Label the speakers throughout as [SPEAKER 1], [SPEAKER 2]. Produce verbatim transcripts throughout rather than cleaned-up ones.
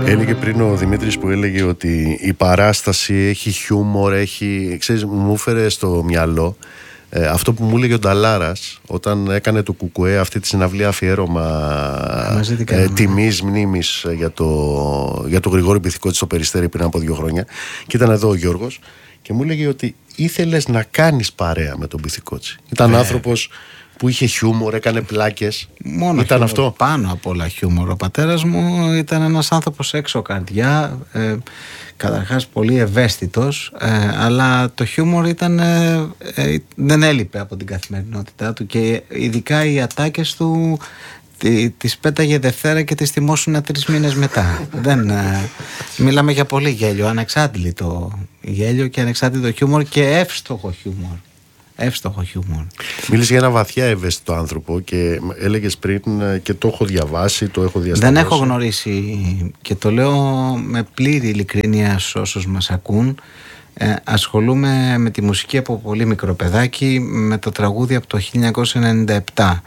[SPEAKER 1] Έλεγε πριν ο Δημήτρης που έλεγε ότι η παράσταση έχει χιούμορ, έχει, ξέρεις, μου έφερε στο μυαλό ε, αυτό που μου έλεγε ο Νταλάρας όταν έκανε το Κουκουέ αυτή τη συναυλία αφιέρωμα ε, τιμής, μνήμης για το, για το Γρηγόρη Μπιθικότσι στο Περιστέρι πριν από δύο χρόνια, και ήταν εδώ ο Γιώργος και μου έλεγε ότι ήθελες να κάνεις παρέα με τον Μπιθικότσι. Ήταν ε. άνθρωπος που είχε χιούμορ, έκανε πλάκες.
[SPEAKER 2] Μόνο
[SPEAKER 1] ήταν
[SPEAKER 2] χιούμορ,
[SPEAKER 1] αυτό.
[SPEAKER 2] Πάνω απ' όλα χιούμορ. Ο πατέρας μου ήταν ένας άνθρωπος έξω καρδιά, ε, καταρχάς πολύ ευαίσθητος, ε, αλλά το χιούμορ ήταν, ε, ε, δεν έλειπε από την καθημερινότητά του, και ειδικά οι ατάκες του τις πέταγε Δευτέρα και τις τιμώσουν τρεις μήνες μετά. δεν, ε, μιλάμε για πολύ γέλιο, ανεξάντλητο γέλιο και ανεξάντλητο χιούμορ και εύστοχο χιούμορ. Εύστοχο χιούμορ.
[SPEAKER 1] Μίλησε για ένα βαθιά ευαίσθητο άνθρωπο και έλεγες πριν και το έχω διαβάσει, το έχω διασταυρώσει.
[SPEAKER 2] Δεν έχω γνωρίσει, και το λέω με πλήρη ειλικρίνεια σε όσους μας ακούν, ε, ασχολούμαι με τη μουσική από πολύ μικρό παιδάκι, με το τραγούδι από το χίλια εννιακόσια ενενήντα επτά,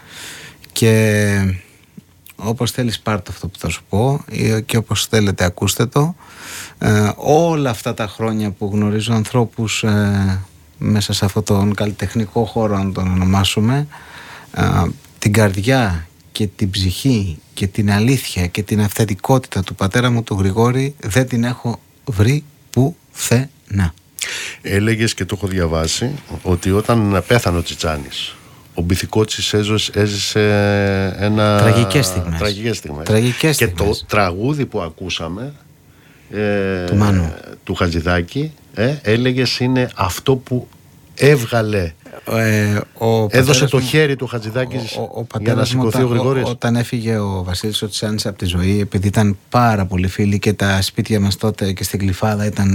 [SPEAKER 2] και όπως θέλεις πάρ' το αυτό που θα σου πω και όπως θέλετε ακούστε το. ε, όλα αυτά τα χρόνια που γνωρίζω ανθρώπους ε, μέσα σε αυτόν τον καλλιτεχνικό χώρο, να τον ονομάσουμε, α, την καρδιά και την ψυχή και την αλήθεια και την αυθεντικότητα του πατέρα μου του Γρηγόρη δεν την έχω βρει πουθενά.
[SPEAKER 1] Έλεγες και το έχω διαβάσει ότι όταν πέθανε ο Τσιτσάνης, ο Μπιθικότσης έζησε ένα...
[SPEAKER 2] Τραγικές στιγμές.
[SPEAKER 1] Τραγικές στιγμές.
[SPEAKER 2] Τραγικές
[SPEAKER 1] και
[SPEAKER 2] στιγμές.
[SPEAKER 1] το τραγούδι που ακούσαμε ε,
[SPEAKER 2] του Μάνου,
[SPEAKER 1] του Χατζηδάκη, ε, έλεγες είναι αυτό που έβγαλε, ε, ο έδωσε το μου, χέρι του Χατζηδάκης ο, ο, ο για να σηκωθεί ο Γρηγόρης.
[SPEAKER 2] Ό, όταν έφυγε ο Βασίλης ο Τσιτσάνης από τη ζωή, επειδή ήταν πάρα πολύ φίλοι και τα σπίτια μας τότε και στην Γλυφάδα ήταν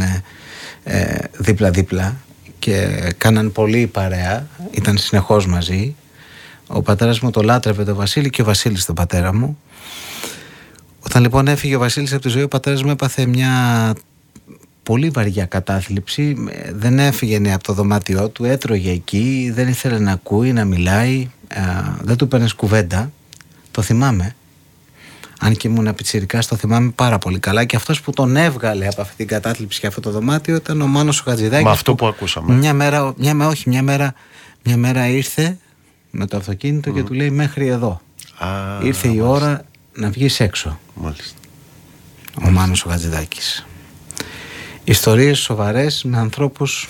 [SPEAKER 2] ε, δίπλα-δίπλα και κάναν πολύ παρέα, ήταν συνεχώς μαζί. Ο πατέρας μου το λάτρευε το Βασίλη και ο Βασίλης τον πατέρα μου. Όταν λοιπόν έφυγε ο Βασίλης από τη ζωή, ο πατέρας μου έπαθε μια πολύ βαριά κατάθλιψη. Δεν έφυγε από το δωμάτιό του, έτρωγε εκεί, δεν ήθελε να ακούει, να μιλάει, α, δεν του παίρνες κουβέντα. Το θυμάμαι. Αν και ήμουν πιτσιρικάς, το θυμάμαι πάρα πολύ καλά. Και αυτός που τον έβγαλε από αυτή την κατάθλιψη και αυτό το δωμάτιο ήταν ο Μάνος ο Χατζηδάκης.
[SPEAKER 1] Με αυτό που, που ακούσαμε.
[SPEAKER 2] Μια μέρα, μια, όχι, μια μέρα, μια μέρα ήρθε με το αυτοκίνητο mm. και του λέει μέχρι εδώ.
[SPEAKER 1] Α,
[SPEAKER 2] ήρθε η ώρα να βγεις έξω.
[SPEAKER 1] Μάλιστα.
[SPEAKER 2] Ο Μάλιστα. Μάνος ο Χατζηδάκης. Ιστορίες σοβαρές με ανθρώπους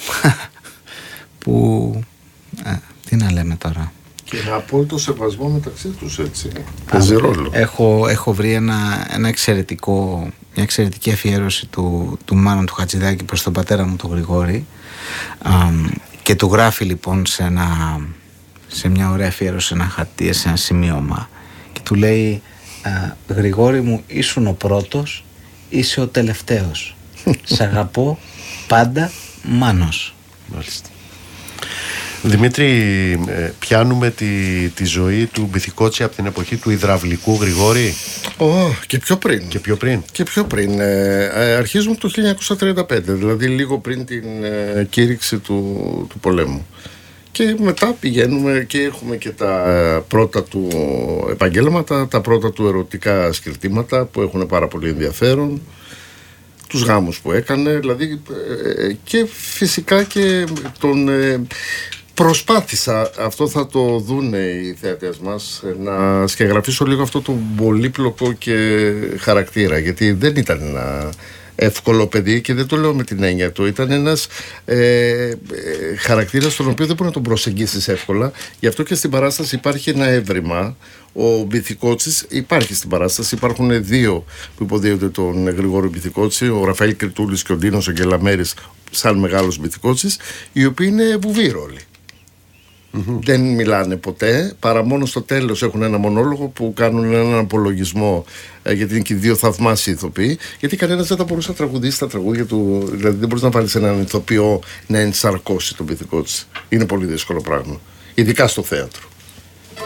[SPEAKER 2] που... Ε, τι να λέμε τώρα.
[SPEAKER 3] Και με απόλυτο σεβασμό μεταξύ τους, έτσι. Παίζει ρόλο.
[SPEAKER 2] Έχω, έχω βρει ένα, ένα εξαιρετικό, μια εξαιρετική αφιέρωση του, του Μάνου του Χατζηδάκη προς τον πατέρα μου τον Γρηγόρη, α, και του γράφει λοιπόν σε, ένα, σε μια ωραία αφιέρωση, σε ένα χαρτί, σε ένα σημείωμα, και του λέει α, Γρηγόρη μου, ήσουν ο πρώτος, είσαι ο τελευταίος. Σ' αγαπώ πάντα, Μάνος.
[SPEAKER 1] Μάλιστα. Δημήτρη, πιάνουμε τη, τη ζωή του Μπιθικότσι από την εποχή του υδραυλικού Γρηγόρη.
[SPEAKER 3] Oh, και πιο πριν.
[SPEAKER 1] Και πιο πριν.
[SPEAKER 3] Και πιο πριν. Ε, ε, αρχίζουμε το χίλια εννιακόσια τριάντα πέντε, δηλαδή λίγο πριν την ε, κήρυξη του, του πολέμου. Και μετά πηγαίνουμε και έχουμε και τα πρώτα του επαγγέλματα, τα πρώτα του ερωτικά σκυρτήματα που έχουν πάρα πολύ ενδιαφέρον, τους γάμους που έκανε, δηλαδή, ε, και φυσικά και τον... Ε, προσπάθησα, αυτό θα το δούνε οι θεατές μας, να σκεγγραφίσω λίγο αυτό το πολύπλοκο και χαρακτήρα, γιατί δεν ήταν ένα εύκολο παιδί και δεν το λέω με την έννοια του. Ήταν ένας ε, ε, χαρακτήρας τον οποίο δεν μπορεί να τον προσεγγίσεις εύκολα. Γι' αυτό και στην παράσταση υπάρχει ένα έβριμα. Ο Μπιθικότσης υπάρχει στην παράσταση. Υπάρχουν δύο που υποδίονται τον Γρηγόριο Μπιθικότση, ο Ραφαήλ Κριτούλης και ο Ντίνος Αγγελαμέρης, σαν μεγάλος Μπιθικότσης, οι οποίοι είναι βουβοί ρόλοι. Mm-hmm. Δεν μιλάνε ποτέ, παρά μόνο στο τέλος έχουν ένα μονόλογο που κάνουν έναν απολογισμό, ε, γιατί είναι και δύο θαυμάσιοι ηθοποιοί, γιατί κανένας δεν θα μπορούσε να τραγουδήσει τα τραγούδια του, δηλαδή δεν μπορείς να βάλεις έναν ηθοποιό να ενσαρκώσει τον Μπιθικότση. Είναι πολύ δύσκολο πράγμα, ειδικά στο θέατρο.